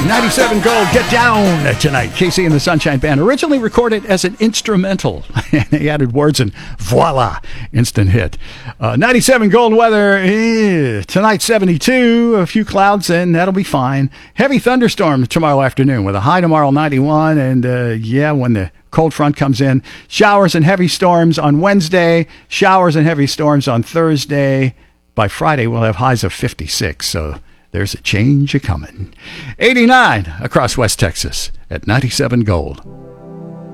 97 Gold, Get Down tonight. Casey and the Sunshine Band, originally recorded as an instrumental. And they added words and voila, instant hit. 97 Gold weather, tonight 72, a few clouds and that'll be fine. Heavy thunderstorms tomorrow afternoon with a high tomorrow 91. And when the cold front comes in, showers and heavy storms on Wednesday, showers and heavy storms on Thursday. By Friday, we'll have highs of 56, so there's a change a-coming. 89 across West Texas at 97 Gold.